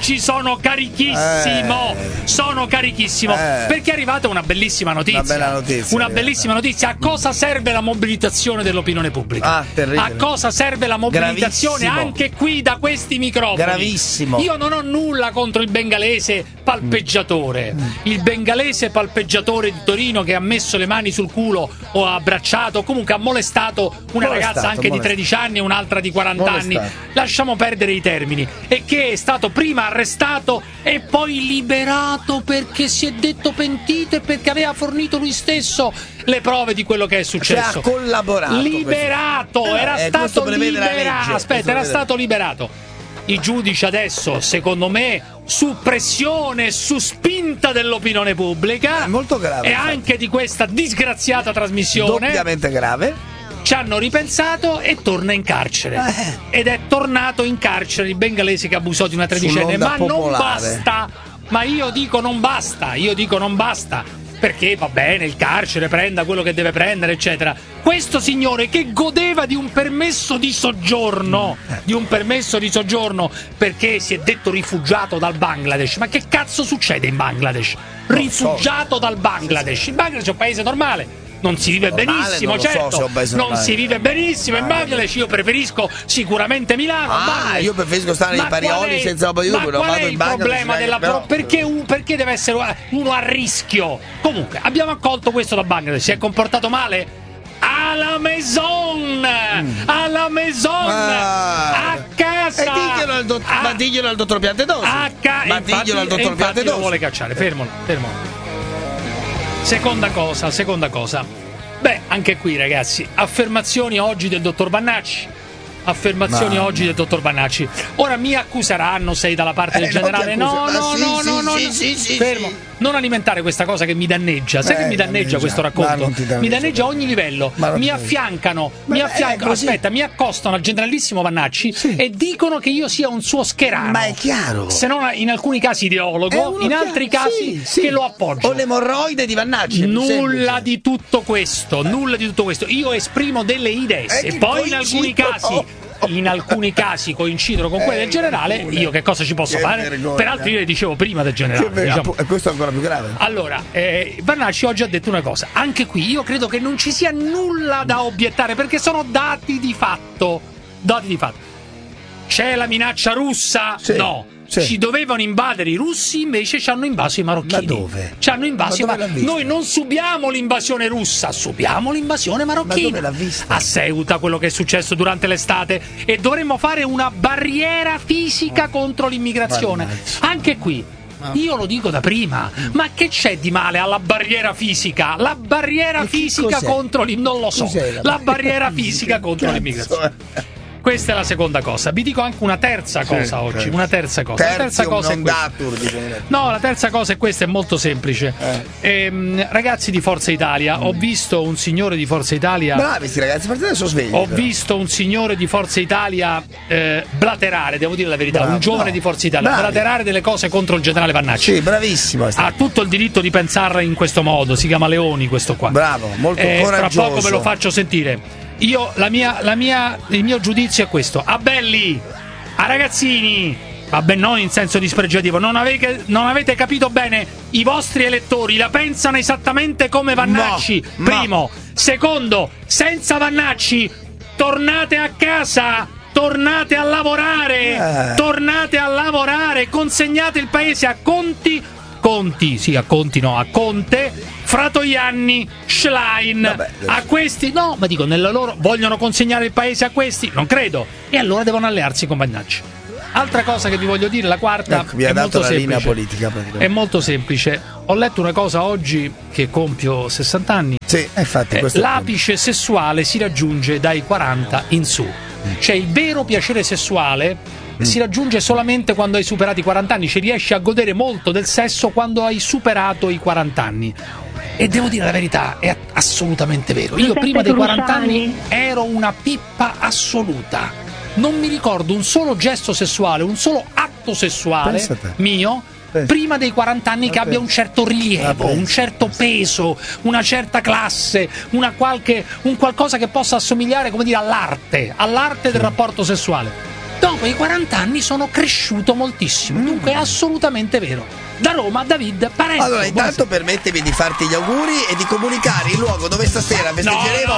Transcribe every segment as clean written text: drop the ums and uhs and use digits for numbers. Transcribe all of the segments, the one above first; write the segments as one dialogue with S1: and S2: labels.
S1: oggi sono carichissimo. Sono carichissimo perché è arrivata una bellissima notizia.
S2: Una bella notizia.
S1: Una bellissima notizia. A cosa serve la mobilitazione dell'opinione pubblica?
S2: Terribile.
S1: A cosa serve la mobilitazione?
S2: Gravissimo.
S1: Anche qui da questi microfoni.
S2: Gravissimo.
S1: Io non ho nulla contro il bengalese palpeggiatore. Il bengalese palpeggiatore di Torino che ha messo le mani sul culo o ha abbracciato, comunque ha molestato una ragazza anche di 13 anni e un'altra di 40 anni. Lasciamo perdere i termini. E che è stato prima arrestato e poi liberato perché si è detto pentito e perché aveva fornito lui stesso le prove di quello che è successo.
S2: Ha collaborato.
S1: Liberato, era stato liberato. Aspetta, era stato liberato. I giudici adesso, secondo me, su pressione, su spinta dell'opinione pubblica,
S2: molto grave,
S1: e anche di questa disgraziata trasmissione,
S2: doppiamente grave,
S1: ci hanno ripensato e torna in carcere. Ed è tornato in carcere il bengalese che abusò di una tredicenne. Ma non basta. Ma io dico non basta. Perché va bene, il carcere prenda quello che deve prendere, eccetera. Questo signore che godeva di un permesso di soggiorno, perché si è detto rifugiato dal Bangladesh. Ma che cazzo succede in Bangladesh? Rifugiato dal Bangladesh. Il Bangladesh è un paese normale. Non si vive benissimo, non si vive benissimo in Bangladesh. Io preferisco sicuramente Milano.
S2: Io preferisco stare nei Parioli senza roba di
S1: ma qual è il problema perché deve essere uno a rischio? Comunque abbiamo accolto questo da Bangladesh. Si è comportato male? Alla Maison a casa.
S2: E diglielo al dottor Piantedosi. Diglielo al dottor Piantedosi.
S1: Lo vuole cacciare. Fermolo. Seconda cosa. Beh, anche qui ragazzi, affermazioni oggi del dottor Vannacci. Ora mi accuseranno, sei dalla parte del generale. No. Fermo. Non alimentare questa cosa che mi danneggia. Sai che mi danneggia questo racconto? Mi danneggia a ogni livello. Mi accostano al generalissimo Vannacci e dicono che io sia un suo scherano.
S2: Ma è chiaro.
S1: Se non in alcuni casi ideologo, in altri casi che lo appoggio.
S2: O l'emorroide di Vannacci.
S1: Nulla di tutto questo. Io esprimo delle idee. E poi in alcuni casi coincidono con quelle del generale. Io che cosa ci posso fare? Peraltro io le dicevo prima del generale.
S2: E questo è ancora più grave.
S1: Allora, Vannacci oggi ha detto una cosa. Anche qui io credo che non ci sia nulla da obiettare, perché sono dati di fatto. C'è la minaccia russa? No. Ci dovevano invadere i russi, invece ci hanno invaso i marocchini.
S2: Ma dove?
S1: Ci hanno invaso Noi non subiamo l'invasione russa, subiamo l'invasione marocchina.
S2: Ma dove l'ha vista?
S1: A Ceuta, quello che è successo durante l'estate. E dovremmo fare una barriera fisica contro l'immigrazione. Anche qui. Io lo dico da prima, ma che c'è di male alla barriera fisica? La barriera fisica contro non lo so. La barriera fisica contro l'immigrazione. Questa è la seconda cosa. Vi dico anche una terza cosa oggi. Una terza cosa. La terza cosa è questa. No, la terza cosa è questa, è molto semplice. Ragazzi di Forza Italia, ho visto un signore di Forza Italia.
S2: Bravi sti ragazzi, partite adesso svegli.
S1: Ho visto un signore di Forza Italia blaterare, devo dire la verità, un giovane di Forza Italia blaterare delle cose contro il generale Vannacci.
S2: Sì, bravissimo.
S1: Ha tutto il diritto di pensarla in questo modo. Si chiama Leoni questo qua.
S2: Bravo, molto coraggioso.
S1: Tra poco ve lo faccio sentire. Il mio giudizio è questo: a belli, a ragazzini, vabbè, non in senso dispregiativo, non avete capito bene. I vostri elettori la pensano esattamente come Vannacci. Primo. Secondo, senza Vannacci tornate a casa, tornate a lavorare, consegnate il paese a Conte, Fratoianni, Schlein, a questi no, ma dico, nella loro vogliono consegnare il paese a questi? Non credo. E allora devono allearsi con Vannacci. Altra cosa che vi voglio dire, la quarta,
S2: mi ha dato la linea politica.
S1: È molto semplice. Ho letto una cosa oggi che compio 60 anni.
S2: Sì, infatti.
S1: L'apice sessuale si raggiunge dai 40 in su. Cioè il vero piacere sessuale si raggiunge solamente quando hai superato i 40 anni. Ci riesci a godere molto del sesso quando hai superato i 40 anni. E devo dire la verità, è assolutamente vero. Io prima dei 40 anni ero una pippa assoluta. Non mi ricordo un solo gesto sessuale, un solo atto sessuale mio prima dei 40 anni che abbia un certo rilievo, un certo peso, una certa classe, un qualcosa che possa assomigliare, come dire, all'arte del rapporto sessuale. dopo i 40 anni sono cresciuto moltissimo. Dunque è assolutamente vero. Da Roma, David Parenzo.
S2: Allora, intanto permettimi di farti gli auguri e di comunicare il luogo dove stasera festeggeremo.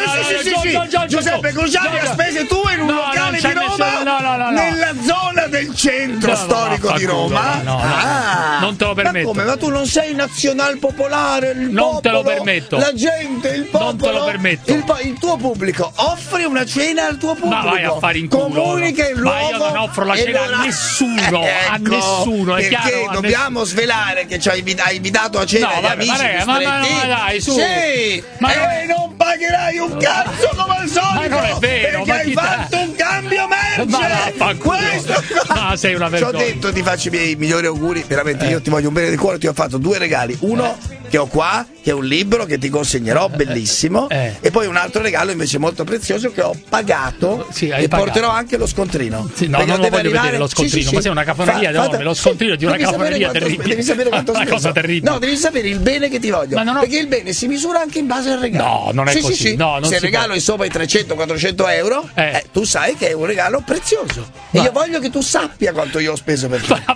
S2: Sì, Giuseppe Cruciani ha spese tue in un locale di Roma, nella zona del centro storico di Roma.
S1: Non te lo permetto.
S2: Ma come? Ma tu non sei nazional popolare? Il
S1: non
S2: popolo,
S1: te lo permetto.
S2: La gente, il popolo.
S1: Non te lo permetto.
S2: Il tuo pubblico. Offri una cena al tuo pubblico.
S1: Ma vai a fare in culo.
S2: Comunica il luogo.
S1: Ma io non offro la cena a nessuno. A nessuno. È chiaro?
S2: Perché dobbiamo svelare che ci hai invitato a cena gli amici
S1: ma dai, su.
S2: Sì, non pagherai un cazzo come al solito.
S1: Ma non è vero,
S2: perché hai fatto un cambio merce. Questo
S1: sei una vergogna.
S2: Ci ho detto, ti faccio i miei migliori auguri, veramente io ti voglio un bene di cuore, ti ho fatto 2 regali. Uno che ho qua, che è un libro che ti consegnerò, bellissimo, e poi un altro regalo invece molto prezioso che ho pagato e porterò anche lo scontrino.
S1: Sì, no, non lo voglio vedere lo scontrino, ma sei una cafoneria enorme, lo scontrino di una cafoneria terribile.
S2: Devi sapere quanto
S1: una cosa terribile.
S2: No, devi sapere il bene che ti voglio, perché il bene si misura anche in base al regalo.
S1: No, non è così. No, non
S2: se il regalo è sopra i 300-400 euro, tu sai che è un regalo prezioso. E io voglio che tu sappia quanto io ho speso per te.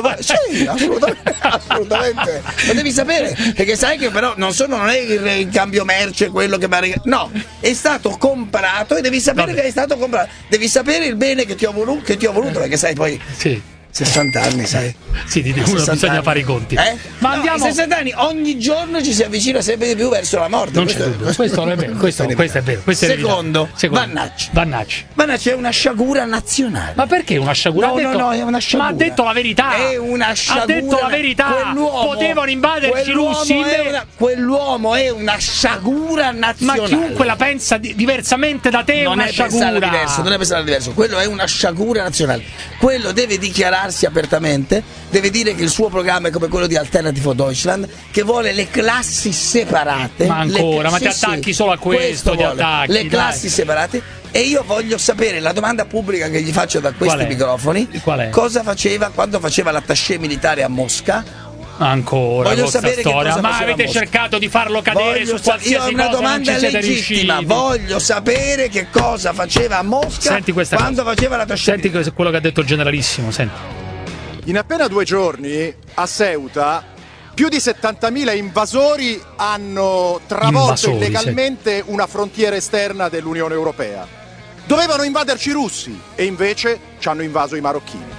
S2: Sì, assolutamente. Lo devi sapere, perché sai che però non è il cambio merce quello che mi ha regalato. No, è stato comprato e devi sapere che è stato comprato. Devi sapere il bene che ti ho voluto, perché sai poi. Sì. 60 anni, sai?
S1: Sì, di uno bisogna fare i conti.
S2: Ma andiamo. 60 anni, ogni giorno ci si avvicina sempre di più verso la morte.
S1: Non c'è dubbio. Questo è vero. Questo è vero.
S2: Secondo, Vannacci è una sciagura nazionale.
S1: Ma perché una sciagura?
S2: No, è una sciagura.
S1: Ma ha detto la verità.
S2: È una sciagura.
S1: Ha detto la verità. Potevano invaderci i russi.
S2: Quell'uomo è una sciagura nazionale.
S1: Ma chiunque la pensa diversamente da te è una sciagura.
S2: Non è pensare diverso. Quello è una sciagura nazionale. Quello deve dichiarare apertamente, deve dire che il suo programma è come quello di Alternative for Deutschland, che vuole le classi separate.
S1: Ma ancora, ma ti attacchi solo a questo, ti attacchi.
S2: Le classi separate. E io voglio sapere, la domanda pubblica che gli faccio da questi microfoni, cosa faceva quando faceva l'attaché militare a Mosca?
S1: Ancora
S2: voglio sapere
S1: storia, ma avete cercato di farlo cadere su qualsiasi
S2: io ho una
S1: cosa,
S2: domanda
S1: non ci siete
S2: legittima,
S1: riusciti.
S2: Voglio sapere che cosa faceva a Mosca quando faceva l'attaché.
S1: Senti quello che ha detto il generalissimo, senti.
S3: In appena 2 giorni a Ceuta più di 70.000 invasori hanno travolto illegalmente una frontiera esterna dell'Unione Europea. Dovevano invaderci i russi e invece ci hanno invaso i marocchini.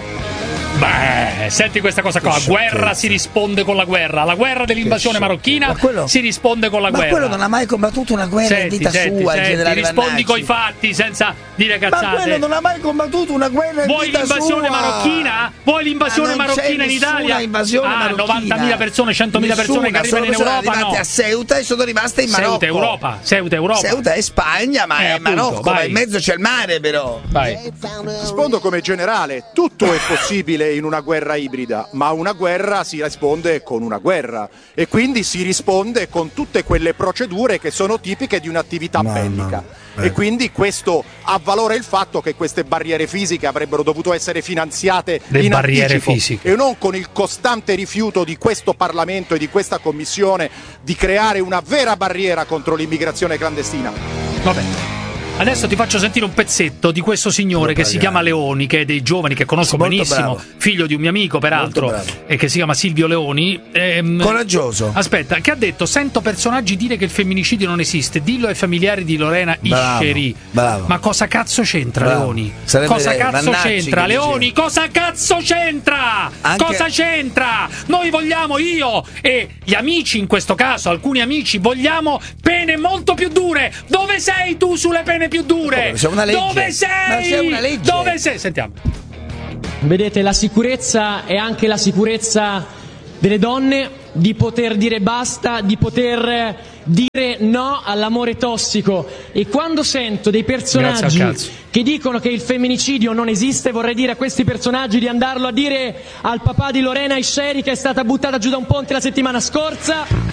S1: Beh, senti questa cosa qua, guerra si risponde con la guerra. La guerra dell'invasione marocchina si risponde con la guerra.
S2: Ma quello non ha mai combattuto una guerra in vita sua, il generale
S1: rispondi coi fatti senza dire cazzate.
S2: Ma quello non ha mai combattuto una guerra in vita sua.
S1: Vuoi l'invasione marocchina in Italia? 90.000 persone, 100.000 persone che arrivano in Europa,
S2: sono arrivate a Ceuta e sono rimaste in Marocco.
S1: Ceuta Europa.
S2: Ceuta è Spagna, ma è Marocco, ma in mezzo c'è il mare però.
S3: Rispondo come generale, tutto è possibile in una guerra ibrida, ma una guerra si risponde con una guerra e quindi si risponde con tutte quelle procedure che sono tipiche di un'attività bellica. E quindi questo avvalora il fatto che queste barriere fisiche avrebbero dovuto essere finanziate in anticipo e non con il costante rifiuto di questo Parlamento e di questa Commissione di creare una vera barriera contro l'immigrazione clandestina.
S1: Vabbè. Adesso ti faccio sentire un pezzetto di questo signore che si chiama Leoni, che è dei giovani che conosco benissimo, figlio di un mio amico peraltro, e che si chiama Silvio Leoni.
S2: Coraggioso.
S1: Aspetta, che ha detto: sento personaggi dire che il femminicidio non esiste, dillo ai familiari di Lorena Isceri. Ma cosa cazzo c'entra Leoni? Cosa cazzo c'entra Leoni? Cosa cazzo c'entra? Cosa c'entra? Noi vogliamo, io e gli amici in questo caso, alcuni amici, vogliamo pene molto più dure. Dove sei tu sulle pene più dure?
S2: C'è una legge.
S1: Dove sei?
S2: Ma c'è una legge.
S1: Dove sei? Sentiamo.
S4: Vedete, la sicurezza è anche la sicurezza delle donne, di poter dire basta, di poter dire no all'amore tossico. E quando sento dei personaggi che dicono che il femminicidio non esiste, vorrei dire a questi personaggi di andarlo a dire al papà di Lorena Isceri, che è stata buttata giù da un ponte la settimana scorsa.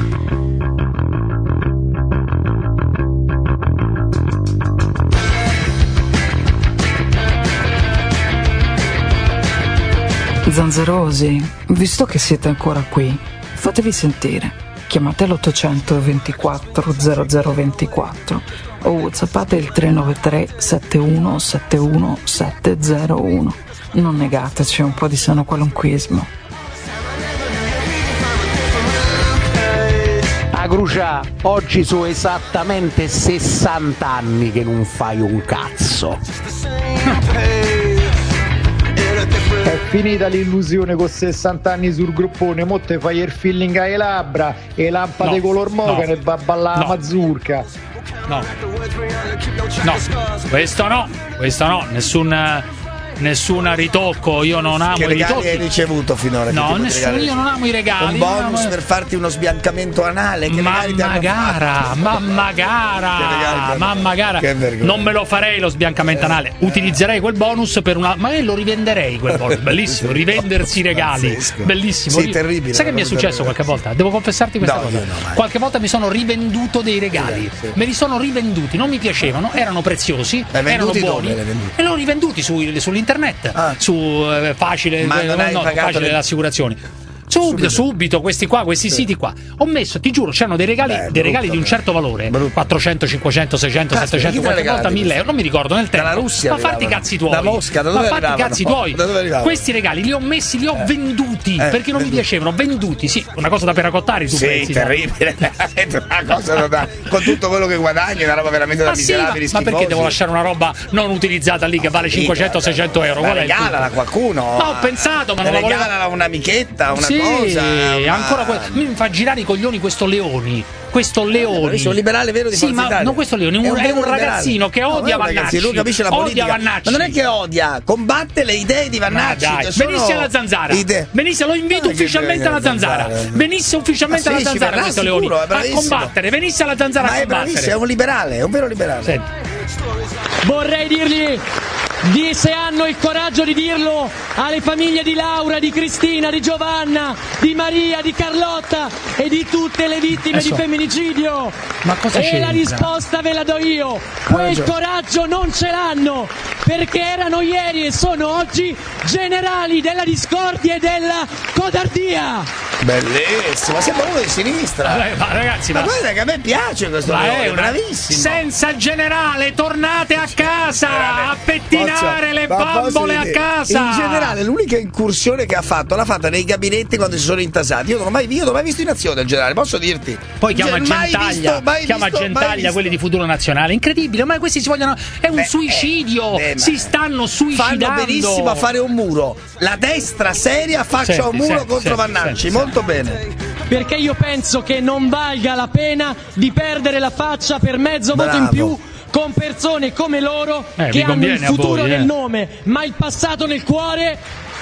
S5: Zanzerosi, visto che siete ancora qui, fatevi sentire. Chiamate l'800 24 0024 o whatsappate il 393 71 71 701. Non negateci un po' di sano qualunquismo.
S6: Crucia, oggi sono esattamente 60 anni che non fai un cazzo.
S7: È finita l'illusione con 60 anni sul gruppone, mo te fai il feeling ai labbra e lampade color moca e va a ballare la mazurka.
S1: No, questo no, nessun ritocco, io non amo
S2: che
S1: i ritocchi.
S2: Che hai ricevuto finora?
S1: No, nessuno, io non amo i regali.
S2: Un bonus per farti uno sbiancamento anale? Che
S1: mamma gara. Non me lo farei lo sbiancamento anale. Utilizzerei quel bonus per una. Magari lo rivenderei quel bonus. Bellissimo, rivendersi i regali.
S2: Pazzesco.
S1: Bellissimo.
S2: Sì, terribile.
S1: Sai che mi è successo qualche volta? Devo confessarti questa cosa. Qualche volta mi sono rivenduto dei regali.
S2: Sì.
S1: Me li sono rivenduti, non mi piacevano, erano preziosi, erano buoni. E l'ho rivenduti sull'internet. Su facile,
S2: ma non hai pagato
S1: facile le assicurazioni. Subito, questi siti qua. Ho messo, ti giuro, c'erano dei regali di un certo valore, 400, 500, 600, 700, qualche volta 1000 euro, non mi ricordo nel tempo.
S2: Dalla Russia.
S1: Ma fatti i cazzi tuoi.
S2: Da Mosca, da dove arrivavano?
S1: Fatti i cazzi tuoi. Questi regali li ho messi, li ho venduti perché non mi piacevano. Venduti, sì, una cosa da peracottare tu pensi.
S2: Sì, terribile. Una cosa con tutto quello che guadagni, una roba veramente da miserabili.
S1: Ma perché devo lasciare una roba non utilizzata lì che vale 500, 600 euro?
S2: Regalala a qualcuno.
S1: Ma ho pensato, ma non la volevo.
S2: Regalala a un'amichetta, una cosa.
S1: Ancora mi fa girare i coglioni questo Leoni. Questo Leoni.
S2: È un liberale vero di Forza Italia.
S1: Ma non questo Leoni, è un ragazzino che odia Vannacci.
S2: Lui capisce la politica. Ma non è che odia, combatte le idee di Vannacci.
S1: Venisse alla Zanzara. Venisse, lo invito ufficialmente alla Zanzara. Venisse ufficialmente alla Zanzara questo Leoni. A combattere, venisse alla Zanzara a combattere.
S2: Ma è bravissimo, è un liberale, è un vero liberale.
S1: Senti.
S4: Vorrei dirgli se hanno il coraggio di dirlo alle famiglie di Laura, di Cristina, di Giovanna, di Maria, di Carlotta e di tutte le vittime di femminicidio.
S1: Ma cosa c'è?
S4: E la risposta ve la do io. Quel coraggio non ce l'hanno perché erano ieri e sono oggi generali della discordia e della codardia.
S2: Bellissimo, sembra uno di sinistra.
S1: Ma ragazzi,
S2: ma guarda che a me piace questo è bravissimo.
S1: Senza generale, tornate a casa a pettinare le bambole a casa.
S2: In generale, l'unica incursione che ha fatto l'ha fatta nei gabinetti quando si sono intasati. Io non ho mai visto in azione il generale, posso dirti.
S1: Poi chiama Gentaglia quelli di Futuro Nazionale. Incredibile, ma questi si vogliono. È un suicidio. Si stanno suicidando.
S2: Fanno benissimo a fare un muro. La destra seria faccia un muro contro Vannacci. Molto bene.
S4: Perché io penso che non valga la pena di perdere la faccia per mezzo voto in più con persone come loro che hanno il futuro nel nome ma il passato nel cuore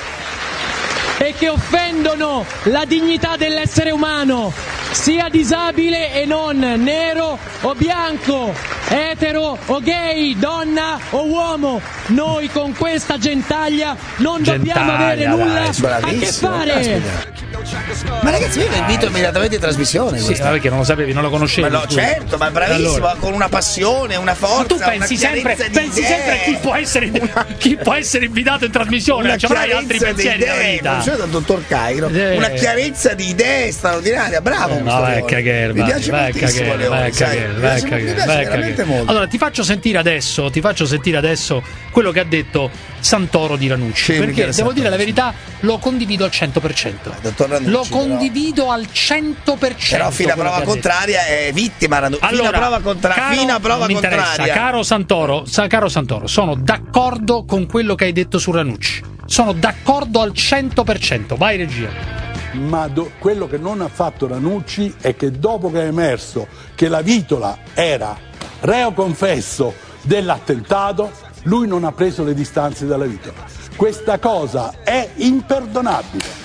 S4: e che offendono la dignità dell'essere umano, sia disabile e non, nero o bianco, etero o gay, donna o uomo. Noi con questa gentaglia non dobbiamo avere nulla a che fare.
S2: Ma ragazzi, io lo invito immediatamente in trasmissione.
S1: Sì, perché non lo sapevi, non lo conoscevi.
S2: Ma no, certo, ma bravissimo, con una passione, una forza. Ma
S1: tu pensi sempre a chi può essere invitato in trasmissione, ci avrai altri pensieri nella vita.
S2: C'è dal dottor Cairo, una chiarezza di idee straordinaria, bravo.
S1: Vai a cagare,
S2: mi piace moltissimo Leoni, mi piace veramente molto.
S1: Allora ti faccio sentire adesso quello che ha detto Santoro di Ranucci, perché devo dire la verità, lo condivido al 100%.
S2: Ranucci,
S1: lo condivido al 100%.
S2: Però fino a prova contraria è vittima Ranucci.
S1: Allora,
S2: fino a prova contraria.
S1: Caro Santoro, sono d'accordo con quello che hai detto su Ranucci. Sono d'accordo al 100%. Vai regia.
S8: Ma quello che non ha fatto Ranucci è che dopo che è emerso che la Vitola era reo confesso dell'attentato, lui non ha preso le distanze dalla Vitola. Questa cosa è imperdonabile.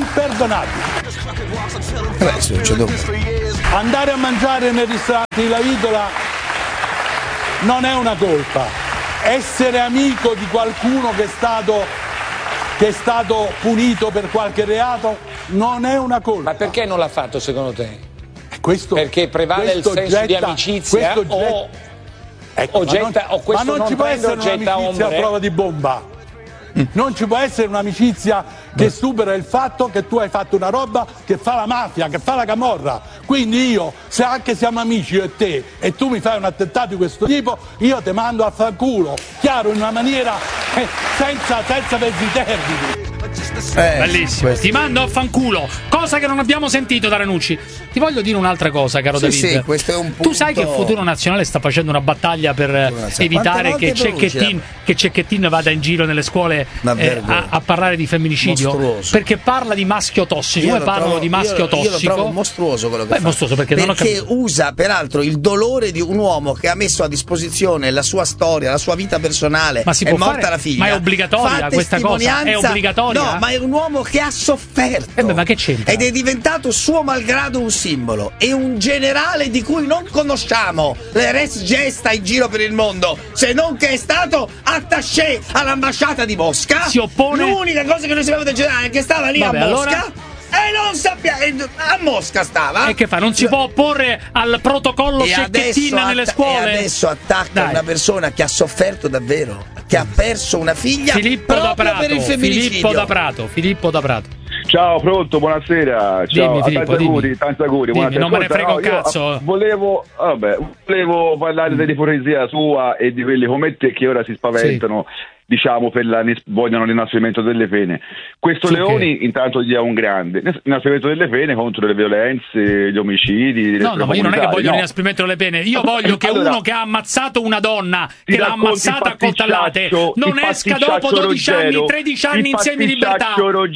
S8: Andare a mangiare nel ristorante di La Vitola non è una colpa. Essere amico di qualcuno che è stato punito per qualche reato non è una colpa.
S9: Ma perché non l'ha fatto secondo te?
S8: Perché
S9: prevale il senso di amicizia
S8: ma non ci può essere un'amicizia a prova di bomba. Non ci può essere un'amicizia che supera il fatto che tu hai fatto una roba che fa la mafia, che fa la camorra. Quindi io, se anche siamo amici io e te, e tu mi fai un attentato di questo tipo, io te mando a fanculo, chiaro, in una maniera senza pezzi termini.
S1: Bellissimo, ti mando a fanculo, cosa che non abbiamo sentito da Ranucci. Ti voglio dire un'altra cosa, caro David.
S2: Sì, questo è un punto...
S1: Tu sai che il Futuro Nazionale sta facendo una battaglia per evitare che Cecchettin vada in giro nelle scuole a parlare di femminicidio? Mostruoso. Perché parla di maschio tossico. Come parlano di maschio tossico? Io lo trovo
S2: mostruoso quello che fa.
S1: Mostruoso perché
S2: usa peraltro il dolore di un uomo che ha messo a disposizione la sua storia, la sua vita personale.
S1: Ma è morta la figlia. Ma è obbligatoria questa cosa? È obbligatoria?
S2: No, ma è un uomo che ha sofferto.
S1: Ma che c'entra?
S2: Ed è diventato suo malgrado un simbolo. È un generale di cui non conosciamo le res gesta in giro per il mondo, se non che è stato attaché all'ambasciata di Mosca.
S1: Si oppone.
S2: L'unica cosa che noi sappiamo del generale è che stava lì a Mosca. Allora... E non sappiamo, a Mosca stava.
S1: E che fa? Non si può opporre al protocollo Cecchettin nelle scuole?
S2: E adesso attacca una persona che ha sofferto davvero, che ha perso una figlia per il femminicidio.
S1: Filippo da Prato.
S10: Ciao, pronto, buonasera. Ciao,
S1: dimmi, Filippo,
S10: tanti auguri.
S1: Non me ne frega un cazzo.
S10: Volevo parlare dell'ipocrisia sua e di quelli come te che ora si spaventano. Diciamo vogliono l'inasprimento delle pene. Questo Leoni intanto gli ha un grande l'inasprimento delle pene contro le violenze, gli omicidi.
S1: No, ma io non è che voglio l'inasprimento delle pene, io voglio che uno che ha ammazzato una donna, che l'ha ammazzata a coltellate, non esca dopo 12 anni, 13 anni insieme in libertà.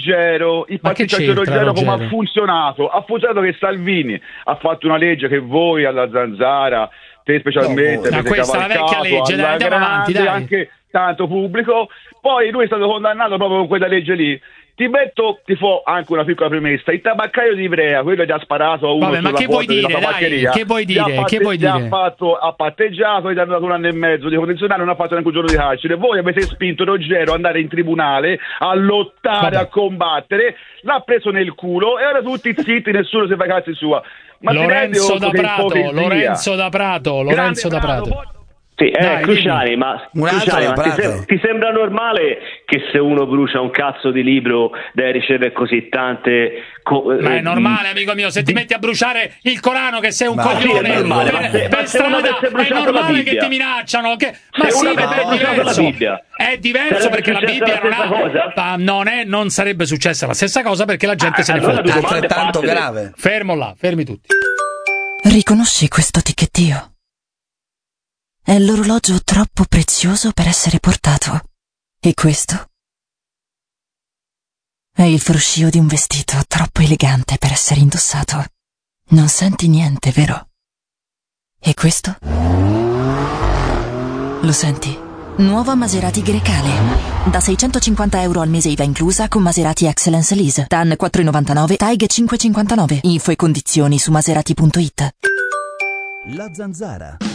S10: Il pasticciaccio Ruggero come ha funzionato? Ha funzionato che Salvini ha fatto una legge che voi alla Zanzara, te specialmente,
S1: questa è la vecchia legge, dai, andiamo avanti, dai.
S10: Anche tanto pubblico, poi lui è stato condannato proprio con quella legge lì. Ti fo anche una piccola premessa: il tabaccaio di Ivrea, quello gli ha sparato a uno sulla porta della tabaccheria,
S1: che vuoi dire?
S10: Ha patteggiato, gli ha dato 1 anno e mezzo di condizionale, non ha fatto neanche un giorno di carcere. Voi avete spinto Ruggero ad andare in tribunale a lottare, a combattere, l'ha preso nel culo e ora tutti zitti, nessuno si fa cazzi sua. Ma
S1: Lorenzo da Prato.
S11: Sì, Cruciani, ma ti sembra normale che se uno brucia un cazzo di libro deve ricevere così tante...
S1: ma è normale, amico mio, se ti metti a bruciare il Corano che sei un coglione,
S11: sì, è normale,
S1: per strada è normale che ti minacciano, è diverso perché la Bibbia non sarebbe successa la stessa cosa perché la gente se ne fotte.
S2: È altrettanto grave.
S1: Fermi tutti.
S12: Riconosci questo ticchettio? È l'orologio troppo prezioso per essere portato. E questo? È il fruscio di un vestito troppo elegante per essere indossato. Non senti niente, vero? E questo? Lo senti? Nuova Maserati Grecale. Da €650 al mese IVA inclusa con Maserati Excellence Lease. TAN 4,99, TAIG 5,59. Info e condizioni su maserati.it.
S13: La Zanzara.